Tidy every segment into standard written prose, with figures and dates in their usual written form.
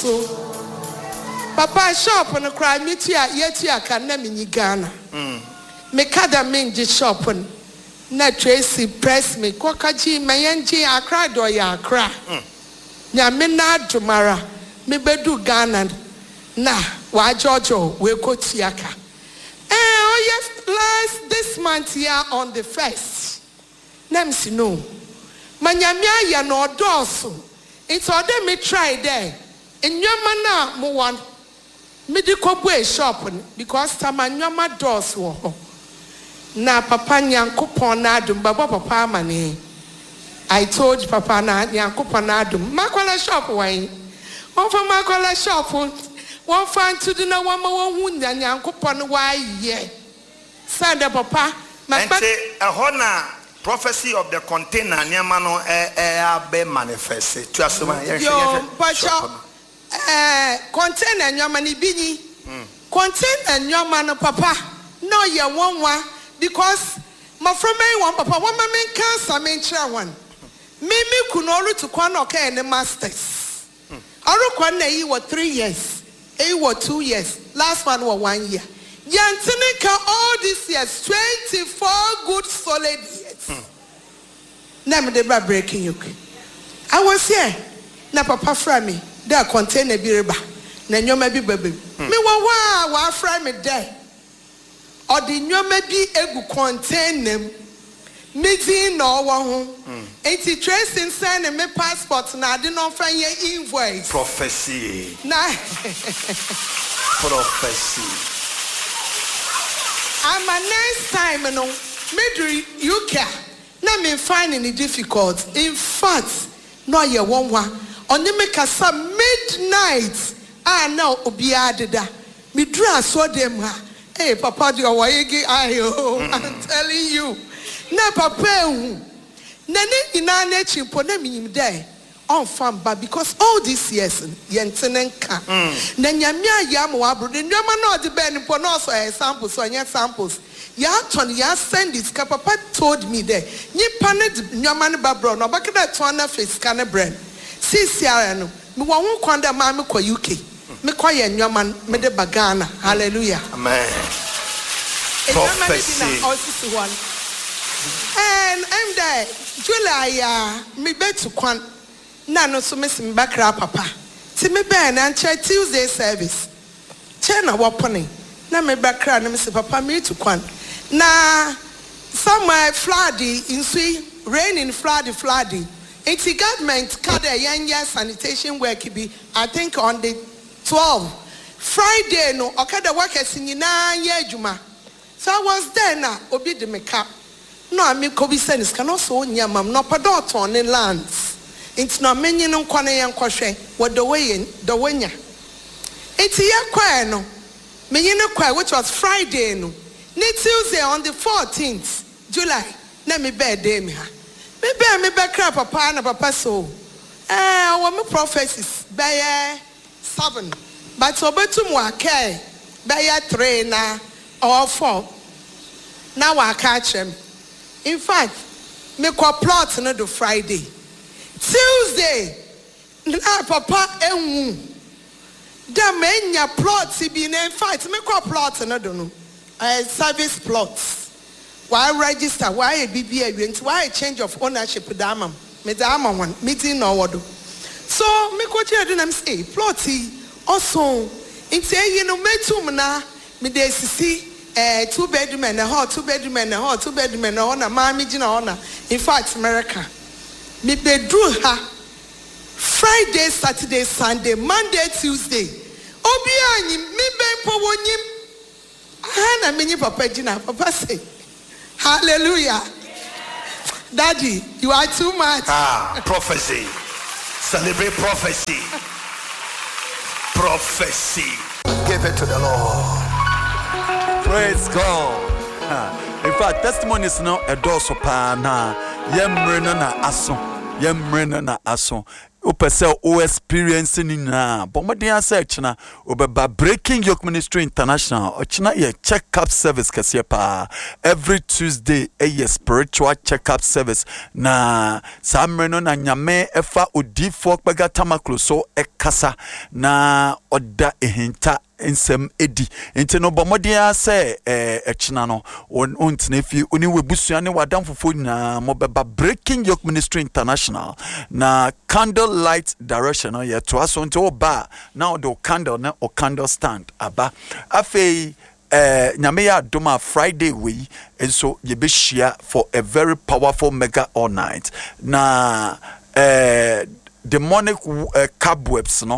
so. Papa shop on a cry, meet ya, yet ya can name in Ghana. Mekada minji shop on. Na Tracy press me, Kwakaji, Mayanji, I cried or ya cry. Nyamina Jumara, me bedu Ghana. Na, wa Jojo, we go tiaka. Oh yes, last this month here on the 1st. Nemsi no. Manyamia ya no dosu. It's all them me try there. In your mana mo one. Me di kobwe shop because tamanyama doors wo. Na papa nyankopon na adum baba papa mane. I told papa na nyankopon na adum. Makola shop wan. One for makola shop. One fan to the na one more wound and nyankopon why ye. Sanda papa. And say a honor prophecy of the container nyamano be manifest. To assume yo pacha container nyamani bini. Container nyamano papa. No ye one because my friend may one papa one man cancer main chair one. Mimi kunolu to kwan okay and the masters. Aru kwan na you were 3 years. You were 2 years. Last one was 1 year. Yantinika all these years 24 good solid years. Now they were breaking you. I was here. Na papa friend me. There container bireba. Na nyoma bi baby. Me wa friend me there. Or the nyoma bi egu contain them. Meeting no one. Ain't it tracing send me passport na I didn't find your invoice. Prophecy. Nah. Prophecy. I'm a next time, you know. Maybe you care. Now me finding it difficult. In fact, no you one. Only make us some midnight. I know obiadida. Me draw so them. Hey, Papa, you are I'm telling you. Na papa nane inane chimpo na minim there on farm but because all these years yentenenka na nyamia ya mo abro de nyama na odi be nipo na so samples so anya samples ya ton ya send this papa told me there nyipa ne nyama ne babro no bakeda ton na face ka ne brand CCR no me wo ho kwanda ma me kwa UK me kwa ye nyama me de bagana hallelujah amen prophecy and I'm there. July, me bet to quan. Nano so miss me back papa. See me ben and try Tuesday service. Chena waponi. Na me back and miss papa me to quan. Na somewhere floody in sweet rain in floody. It's the government cut a young sanitation work be I think on the 12th. Friday no okada workers in na juma. So I was there now, obi de me cap. No, I mean, Kobe Senis can also own your mum, no padot on in lands. It's not many no corner and crochet, what the way in the winner. It's a year choir, no. Menino choir, which was Friday, no. Tuesday on the 14th July. Let me bear day, me. Me bear me back up a pan of a paso. What my prophecies by 7. But so better more care by 3 now or 4. Now I catch him. In fact, me kwa plot no do Friday. Tuesday, na papa enwu. Da menya plot si bi na in fact me kwa plot no do no. Service plots. Why register? Why BB event? Why change of ownership da am? Me da am one meeting no wodo. So me kwa che do na say plot also. Inti you know metum na me dey sisi 2 bedroom and a hall, 2 bedroom and a hall, 2 bedroom and a hall, Mammy Gina honor. In fact, America. Me bedroom her Friday, Saturday, Sunday, Monday, Tuesday. Obiani, me ben po wonim. Hana mini papa Gina, papa say. Hallelujah. Daddy, you are too much. Prophecy. Celebrate prophecy. Prophecy. Give it to the Lord. Praise God. In fact, testimony is now a door so pana. Yemrena na aso. upese o experiencing na bomodin search na obeba Breaking Yoke Ministry International ochina ye check-up service kase pa every Tuesday a spiritual check-up service na samreno na nyame efa odifo kpega tamaklo so ekasa na oda ehinta ensem edi enti no bomodia se echina no ontine fi oni webusua ne wadamfofo na mobeba Breaking Yoke Ministry International na candlelight direction no ye to aso nti oba now the candle na o candle stand aba afei nyame ya doma Friday we enso ye be share for a very powerful mega all night na demonic cobwebs no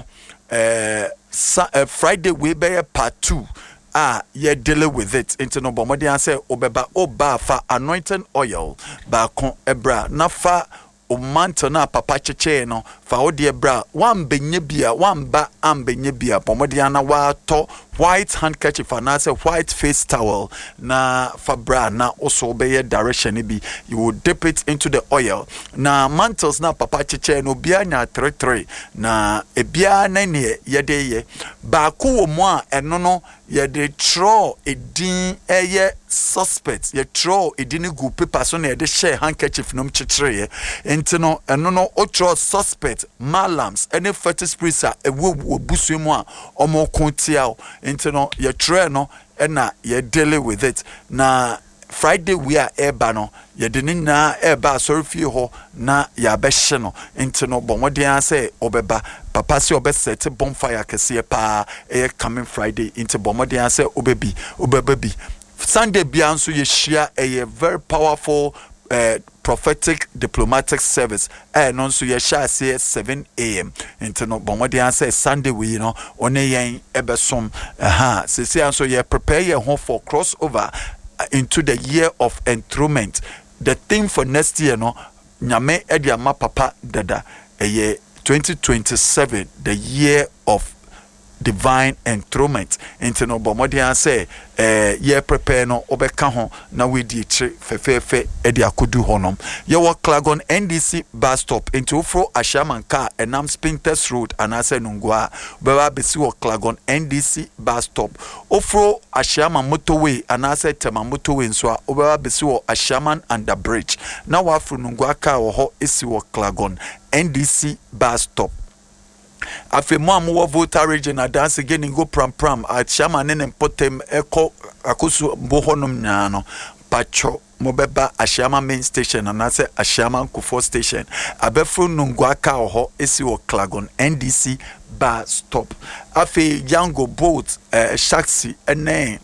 Friday we be part 2 ye deal with it into no bomodi say obeba oba fa anointing oil ba kon ebra na fa o manto na papa cheche no fa odi ebra wan benye bia wan ba ambenye bia bomodi na wa to white handkerchief and say white face towel na fabra na also be direction bi you will dip it into the oil na mantles na papa cheche no bia nya 33 na ebia na ne yede ye ba ko wo mu a eno no yede throw edin eye suspect ye throw edin gu paper so na yede share handkerchief no mchechire enti no eno no o throw suspect malams any fetish priests a ewo busu mu a omo kontia into no ye try no na ye deal with it na Friday we are eba no ye de na eba sorry fie ho na ya be hye no into no bomodin say obeba papa say obeset bonfire kese pa coming Friday into bomodin say obebi Sunday bia nso ye share a very powerful prophetic diplomatic service no so ye sha say 7 a.m. into no bomodi say Sunday we you know one yen ebesom say so ye prepare your home for crossover into the year of enthronement. The theme for next year no nyame ediama papa dada 2027 the year of divine enthronement into no bomodi say ye prepare no obeka ho na we di fefefe e di akodu honom ye wo Klagon NDC bus stop into fro Ashaman car enam Spintex road anase nungwa beba besi wo Klagon NDC bus stop ofro Ashaman motorway anase tema motorway nso a obeba besi wo Ashaman under bridge na wa fro nungwa car wo ho esi wo Klagon NDC bus stop. Afi mo amwo voter region dance again go pram at Shaman and potem eko akosu bohonom nya no pacho mobeba Ashama main station and I say Ashama Kufo station abefru nungwaka ho esi wo Klagon NDC bus stop afi Yango boat shaxi ene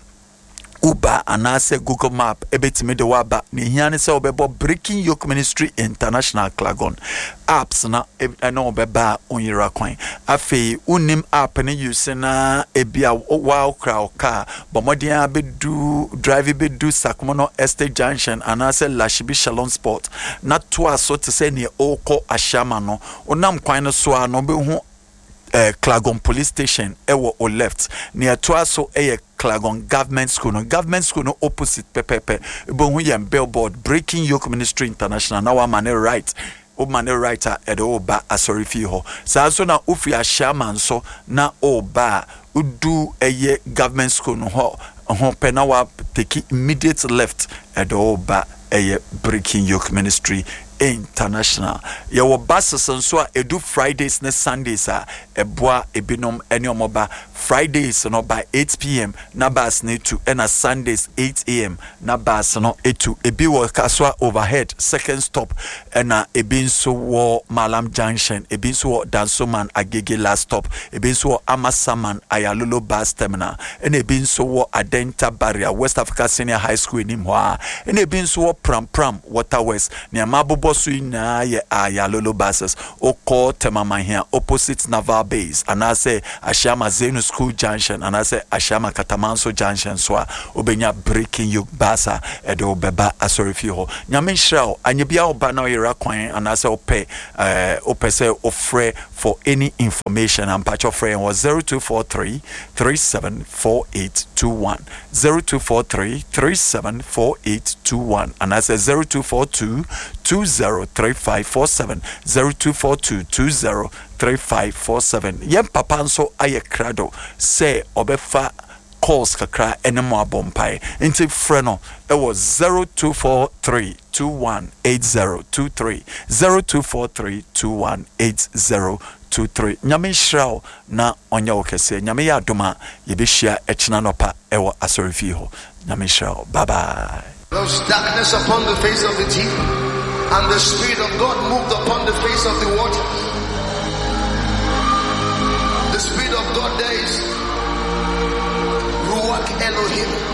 Uber and I say Google Map ebetime de waba ni hiane se obebo Breaking Yoke Ministry International Klagon apps na no obeba onyira kwan afi unim app ne use na ebia wow crowd car bomodian bedu drive bedu Sakmono Estate Junction and I say Lashibi Shalom Sport na to aso to say ne oko Ashama no onam kwan no so no be hu Klagon police station ewo o left near to aso Klagon government school no opposite pepepe but when you billboard Breaking Yoke Ministry International now I'm on right o man writer at oba asori fi ho sa so na ofi Ashaman so na oba udu eye government school no ho penawa take immediate left at oba eye Breaking Yoke Ministry International. Your buses and so edu Fridays and Sundays eboa ebinom eniomoba Fridays no by 8 p.m. na bus need to and Sundays 8 a.m. na bus no etu ebi wo kaswa overhead second stop and ebi so wo Malam Junction ebi so wo Dansoman Agege last stop ebi so wo Amasaman Ayalolo bus terminal and ebi so wo Adenta Barrier West Africa Senior High School in Imwa and ebi so wo Pram Water West near Mabobo na ye Ayalolo buses oko temama here opposite Naval Base and I say Ashama Zenu School Junction and I say Ashama Katamanso Junction so obenya Breaking Yoke basa edo beba asorifi ho nyame hra anye bia oba na yera kwan and I say ope say ofre for any information and patch of friend was 0243 374821 0243 374821 and I say 0242 20 203547 0242203547 yɛn papa nso ayɛ krado sɛ ɔbɛfa calls kakra enemo abompae nti frɛ no ɛwɔ 0243218023 0243218023 nyame hyira na ɔnyɛ wo kɛse nyame yɛ adoma yɛbɛhyia ɛkyena nɔpa ɛwɔ asɔrefie hɔ nyame hyira bye bye. There was darkness upon the face of the deep, and the Spirit of God moved upon the face of the waters. The Spirit of God there is Ruach Elohim.